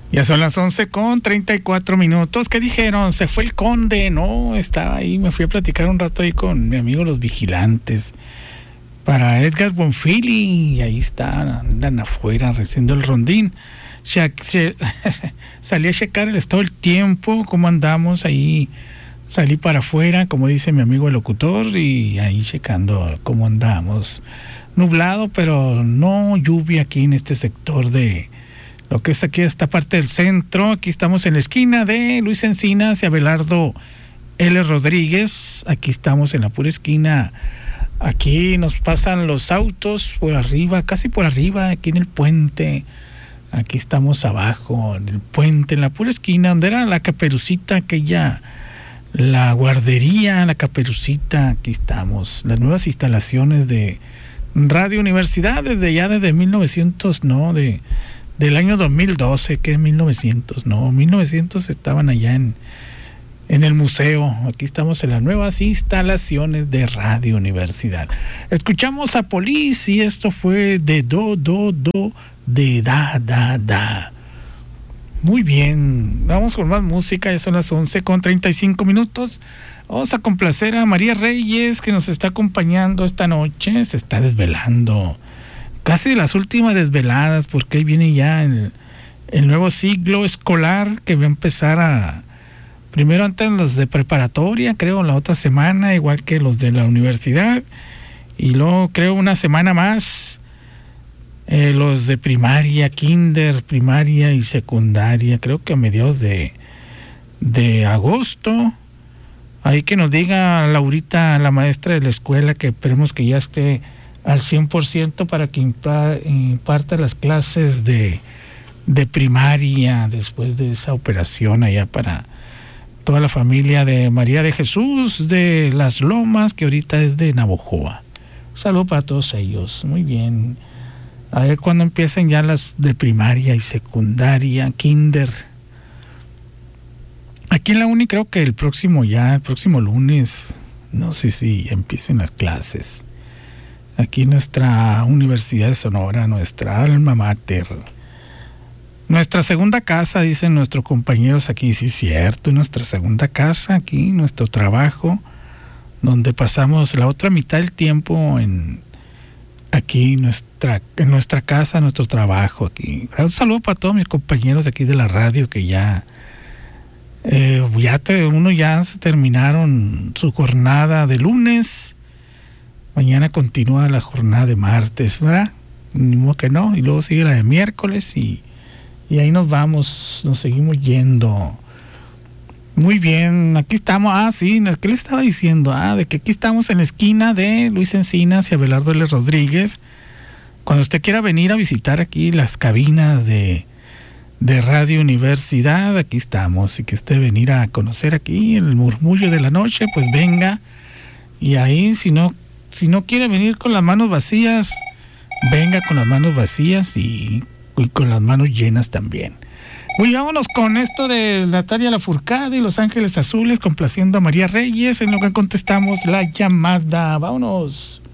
Ya son las 11:34. ¿Qué dijeron? ¿Se fue el conde? No, estaba ahí. Me fui a platicar un rato ahí con mi amigo Los Vigilantes. Para Edgar Bonfili. Y ahí andan afuera haciendo el rondín. Salí a checar el estado del tiempo, cómo andamos ahí. Salí para afuera, como dice mi amigo el locutor, y ahí checando cómo andamos. Nublado, pero no lluvia aquí en este sector de lo que es aquí, esta parte del centro. Aquí estamos en la esquina de Luis Encinas y Abelardo L. Rodríguez. Aquí estamos en la pura esquina. Aquí nos pasan los autos por arriba, casi por arriba, aquí en el puente. Aquí estamos abajo, en el puente, en la pura esquina, donde era la Caperucita, aquella, la guardería, la Caperucita. Aquí estamos, las nuevas instalaciones de Radio Universidad, desde 1900, no, del año 2012, que es 1900 estaban allá en el museo. Aquí estamos en las nuevas instalaciones de Radio Universidad. Escuchamos a Police y esto fue de do, de da. Muy bien, vamos con más música. Ya son las 11:35. Vamos a complacer a María Reyes, que nos está acompañando esta noche. Se está desvelando, casi de las últimas desveladas, porque ahí viene ya el nuevo ciclo escolar que va a empezar primero antes los de preparatoria, creo, la otra semana, igual que los de la universidad, y luego creo una semana más los de primaria, kinder, primaria y secundaria, creo que a mediados de agosto. Ahí que nos diga Laurita, la maestra de la escuela, que esperemos que ya esté al 100% para que imparta las clases de primaria después de esa operación allá para toda la familia de María de Jesús de Las Lomas, que ahorita es de Navojoa. Un saludo para todos ellos. Muy bien. A ver cuándo empiecen ya las de primaria y secundaria, kinder. Aquí en la uni creo que el próximo lunes, no sé si empiecen las clases. Aquí en nuestra Universidad de Sonora, nuestra alma mater. Nuestra segunda casa, dicen nuestros compañeros aquí. Sí, cierto, nuestra segunda casa aquí, nuestro trabajo, donde pasamos la otra mitad del tiempo aquí en nuestra casa, nuestro trabajo aquí. Un saludo para todos mis compañeros de aquí de la radio que ya se terminaron su jornada de lunes. Mañana continúa la jornada de martes, ¿verdad? Ni modo que no. Y luego sigue la de miércoles y ahí nos vamos, nos seguimos yendo. Muy bien, aquí estamos. Sí, ¿qué les estaba diciendo? De que aquí estamos en la esquina de Luis Encinas y Abelardo L. Rodríguez. Cuando usted quiera venir a visitar aquí las cabinas de Radio Universidad, aquí estamos. Y que usted venir a conocer aquí el murmullo de la noche, pues venga. Y ahí, si no quiere venir con las manos vacías, venga con las manos vacías y con las manos llenas también. Uy, vámonos con esto de Natalia Lafourcade y Los Ángeles Azules, complaciendo a María Reyes en lo que contestamos la llamada. Vámonos.